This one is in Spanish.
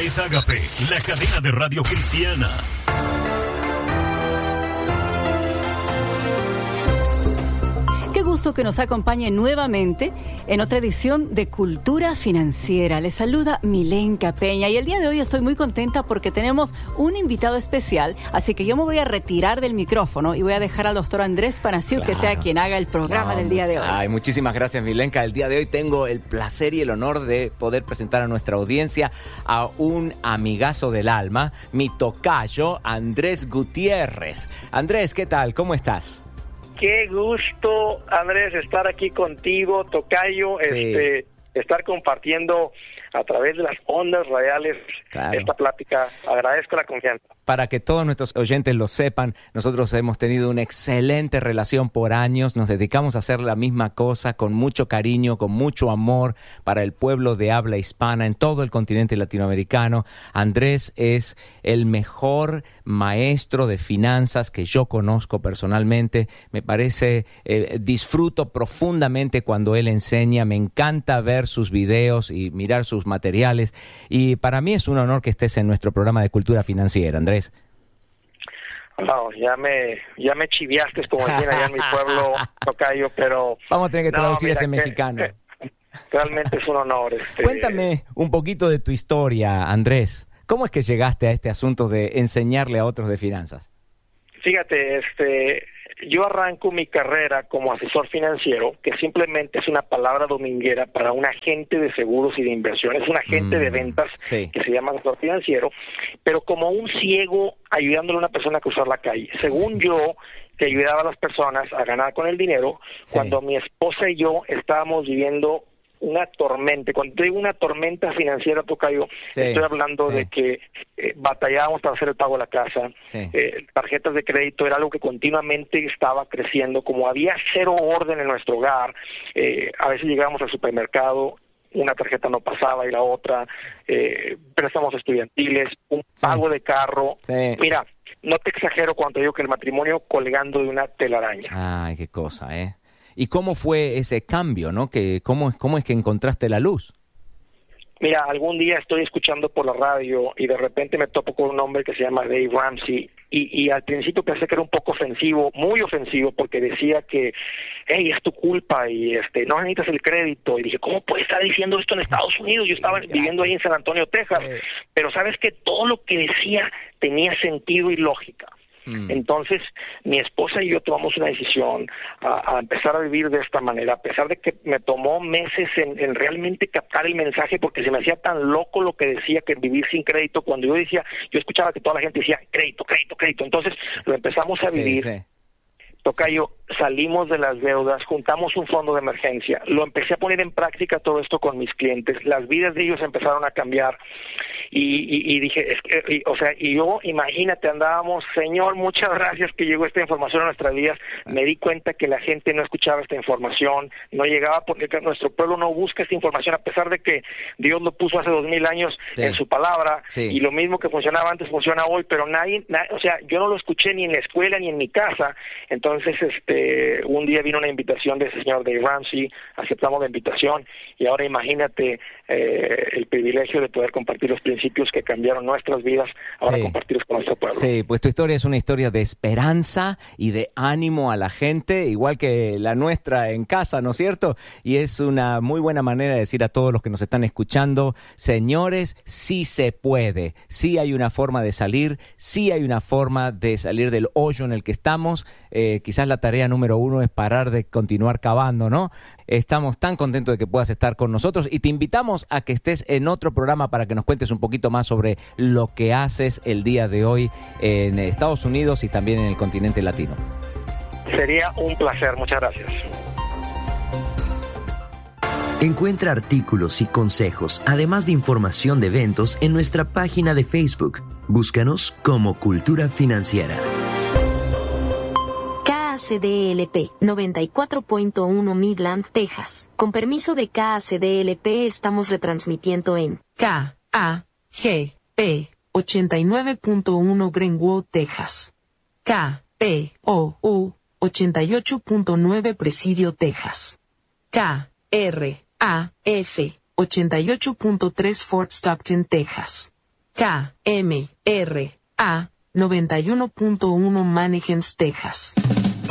es Agape, la cadena de radio cristiana. Qué gusto que nos acompañe nuevamente en otra edición de Cultura Financiera. Les saluda Milenka Peña y el día de hoy estoy muy contenta porque tenemos un invitado especial, así que yo me voy a retirar del micrófono y voy a dejar al doctor Andrés Panasiuk que sea quien haga el programa del día de hoy. Ay, muchísimas gracias, Milenka. El día de hoy tengo el placer y el honor de poder presentar a nuestra audiencia a un amigazo del alma, mi tocayo, Andrés Gutiérrez. Andrés, ¿qué tal? ¿Cómo estás? Qué gusto, Andrés, estar aquí contigo, tocayo, Sí. Estar compartiendo a través de las ondas radiales esta plática. Agradezco la confianza. Para que todos nuestros oyentes lo sepan, nosotros hemos tenido una excelente relación por años, nos dedicamos a hacer la misma cosa con mucho cariño, con mucho amor para el pueblo de habla hispana en todo el continente latinoamericano. Andrés es el mejor maestro de finanzas que yo conozco personalmente. Me parece, disfruto profundamente cuando él enseña, me encanta ver sus videos y mirar sus materiales, y para mí es un honor que estés en nuestro programa de Cultura Financiera, Andrés. No, ya me chiviaste, como dicen allá en mi pueblo, tocayo, pero... Vamos a tener que traducir ese mexicano. Realmente es un honor. Cuéntame un poquito de tu historia, Andrés. ¿Cómo es que llegaste a este asunto de enseñarle a otros de finanzas? Fíjate, yo arranco mi carrera como asesor financiero, que simplemente es una palabra dominguera para un agente de seguros y de inversiones, un agente de ventas que se llama asesor financiero, pero como un ciego ayudándole a una persona a cruzar la calle. Según yo, que ayudaba a las personas a ganar con el dinero, cuando mi esposa y yo estábamos viviendo una tormenta. Cuando te digo una tormenta financiera, tocayo, estoy hablando de que batallábamos para hacer el pago de la casa, tarjetas de crédito era algo que continuamente estaba creciendo, como había cero orden en nuestro hogar, a veces llegábamos al supermercado, una tarjeta no pasaba y la otra, préstamos estudiantiles, un pago de carro, mira, no te exagero cuando digo que el matrimonio colgando de una telaraña. Ay, qué cosa, ¿eh? ¿Y cómo fue ese cambio, no? ¿Cómo es que encontraste la luz? Mira, algún día estoy escuchando por la radio y de repente me topo con un hombre que se llama Dave Ramsey y al principio pensé que era un poco ofensivo, muy ofensivo, porque decía que, hey, es tu culpa y no necesitas el crédito. Y dije, ¿cómo puede estar diciendo esto en Estados Unidos? Yo estaba viviendo ahí en San Antonio, Texas. Pero sabes que todo lo que decía tenía sentido y lógica. Entonces, mi esposa y yo tomamos una decisión a empezar a vivir de esta manera, a pesar de que me tomó meses en realmente captar el mensaje, porque se me hacía tan loco lo que decía, que vivir sin crédito. Cuando yo escuchaba que toda la gente decía crédito, crédito, crédito. Entonces, lo empezamos a vivir. Tocayo, salimos de las deudas, juntamos un fondo de emergencia, lo empecé a poner en práctica todo esto con mis clientes, las vidas de ellos empezaron a cambiar y dije, y yo, imagínate, andábamos, Señor, muchas gracias que llegó esta información a nuestras vidas. Me di cuenta que la gente no escuchaba esta información, no llegaba, porque nuestro pueblo no busca esta información, a pesar de que Dios lo puso hace 2000 años en su palabra, y lo mismo que funcionaba antes funciona hoy, pero nadie, yo no lo escuché ni en la escuela ni en mi casa. Entonces, un día vino una invitación de ese señor Dave Ramsey, aceptamos la invitación y ahora imagínate el privilegio de poder compartir los principios que cambiaron nuestras vidas, ahora compartirlos con nuestro pueblo. Sí, pues tu historia es una historia de esperanza y de ánimo a la gente, igual que la nuestra en casa, ¿no es cierto? Y es una muy buena manera de decir a todos los que nos están escuchando, señores, sí se puede, sí hay una forma de salir, sí hay una forma de salir del hoyo en el que estamos. Quizás la tarea número 1 es parar de continuar cavando, ¿no? Estamos tan contentos de que puedas estar con nosotros y te invitamos a que estés en otro programa para que nos cuentes un poquito más sobre lo que haces el día de hoy en Estados Unidos y también en el continente latino. Sería un placer, muchas gracias. Encuentra artículos y consejos, además de información de eventos en nuestra página de Facebook. Búscanos como Cultura Financiera. KACDLP 94.1 Midland, Texas. Con permiso de KACDLP estamos retransmitiendo en KAGP 89.1 Greenwood, Texas. KPOU 88.9 Presidio, Texas. KRAF 88.3 Fort Stockton, Texas. KMRA 91.1 Mannequins, Texas.